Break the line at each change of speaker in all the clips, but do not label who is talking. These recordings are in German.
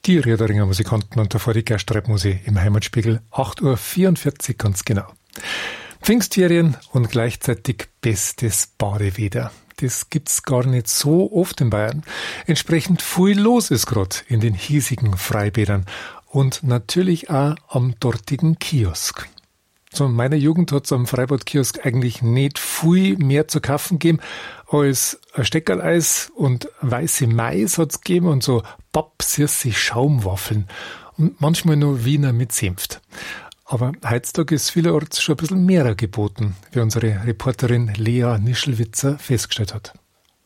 Die Riederinger Musikanten und davor die Gerstreibmusik im Heimatspiegel. 8.44 Uhr ganz genau. Pfingstferien und gleichzeitig bestes Badewetter. Das gibt's gar nicht so oft in Bayern. Entsprechend viel los ist gerade in den hiesigen Freibädern und natürlich auch am dortigen Kiosk. Zu meiner Jugend hat's am Freibadkiosk eigentlich nicht viel mehr zu kaufen gegeben als ein Steckerleis und weiße Mais hat's gegeben und so pappsüße Schaumwaffeln und manchmal nur Wiener mit Senft. Aber heutzutage ist vielerorts schon ein bisschen mehr geboten, wie unsere Reporterin Lea Nischelwitzer festgestellt hat.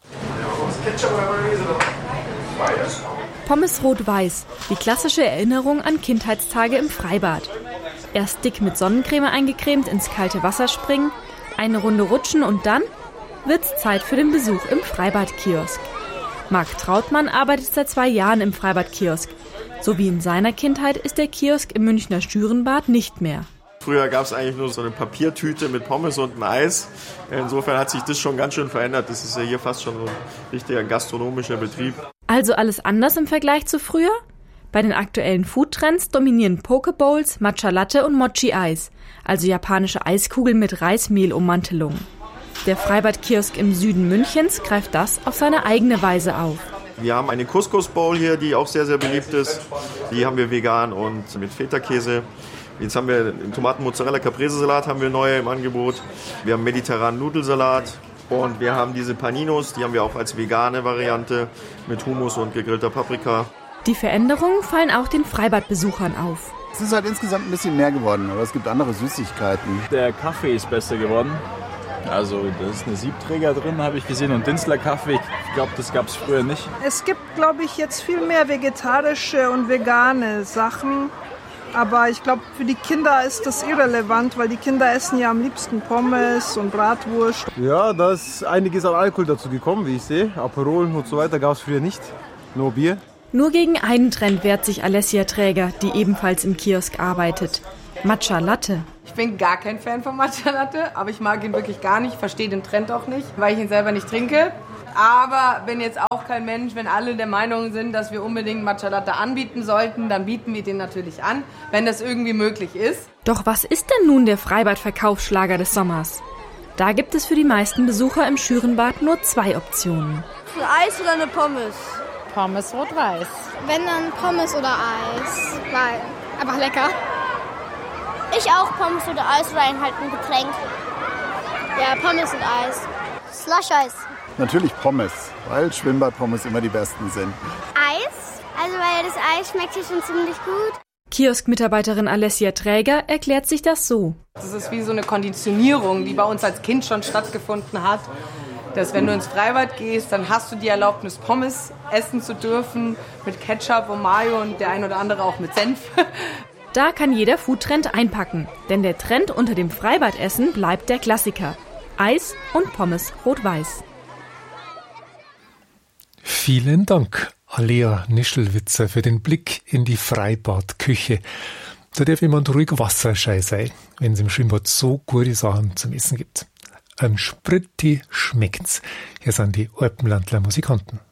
Pommes rot-weiß, die klassische Erinnerung an Kindheitstage im Freibad. Erst dick mit Sonnencreme eingecremt ins kalte Wasser springen, eine Runde rutschen und dann wird's Zeit für den Besuch im Freibadkiosk. Marc Trautmann arbeitet seit 2 Jahren im Freibadkiosk. So wie in seiner Kindheit ist der Kiosk im Münchner Stürenbad nicht mehr.
Früher gab es eigentlich nur so eine Papiertüte mit Pommes und ein Eis. Insofern hat sich das schon ganz schön verändert. Das ist ja hier fast schon so ein richtiger gastronomischer Betrieb.
Also alles anders im Vergleich zu früher? Bei den aktuellen Foodtrends dominieren Pokebowls, Matcha Latte und Mochi-Eis, also japanische Eiskugeln mit Reismehlummantelung. Der Freibadkiosk im Süden Münchens greift das auf seine eigene Weise auf.
Wir haben eine Couscous-Bowl hier, die auch sehr, sehr beliebt ist. Die haben wir vegan und mit Feta-Käse. Jetzt haben wir den Tomaten-Mozzarella-Caprese-Salat haben wir neu im Angebot. Wir haben mediterranen Nudelsalat. Und wir haben diese Paninos, die haben wir auch als vegane Variante mit Hummus und gegrillter Paprika.
Die Veränderungen fallen auch den Freibadbesuchern auf.
Es ist halt insgesamt ein bisschen mehr geworden, aber es gibt andere Süßigkeiten.
Der Kaffee ist besser geworden. Also da ist eine Siebträger drin, habe ich gesehen, und Dinzler Kaffee. Ich glaube, das gab es früher nicht.
Es gibt, glaube ich, jetzt viel mehr vegetarische und vegane Sachen. Aber ich glaube, für die Kinder ist das irrelevant, weil die Kinder essen ja am liebsten Pommes und Bratwurst.
Ja, da ist einiges an Alkohol dazu gekommen, wie ich sehe. Aperol und so weiter gab es früher nicht, nur Bier.
Nur gegen einen Trend wehrt sich Alessia Träger, die ebenfalls im Kiosk arbeitet. Matcha Latte.
Ich bin gar kein Fan von Matcha Latte, aber ich mag ihn wirklich gar nicht, verstehe den Trend auch nicht, weil ich ihn selber nicht trinke. Aber bin jetzt auch kein Mensch, wenn alle der Meinung sind, dass wir unbedingt Matcha Latte anbieten sollten, dann bieten wir den natürlich an, wenn das irgendwie möglich ist.
Doch was ist denn nun der Freibad-Verkaufsschlager des Sommers? Da gibt es für die meisten Besucher im Schürenbad nur 2 Optionen.
Ein Eis oder eine Pommes?
Pommes rot-weiß.
Wenn dann Pommes oder Eis, weil einfach lecker. Ich auch Pommes oder Eis oder halt ein Getränk. Ja, Pommes und Eis. Slush-Eis.
Natürlich Pommes, weil Schwimmbadpommes immer die besten sind.
Eis? Also weil das Eis schmeckt hier schon ziemlich gut.
Kiosk-Mitarbeiterin Alessia Träger erklärt sich das so.
Das ist wie so eine Konditionierung, die bei uns als Kind schon stattgefunden hat. Dass wenn du ins Freibad gehst, dann hast du die Erlaubnis, Pommes essen zu dürfen mit Ketchup und Mayo und der ein oder andere auch mit Senf.
Da kann jeder Foodtrend einpacken, denn der Trend unter dem Freibadessen bleibt der Klassiker. Eis und Pommes rot-weiß.
Vielen Dank, Lea Nischelwitzer, für den Blick in die Freibadküche. Da darf jemand ruhig wasserscheu sein, wenn es im Schwimmbad so gute Sachen zum Essen gibt. Am Spritti schmeckt's. Hier sind die Alpenlandler Musikanten.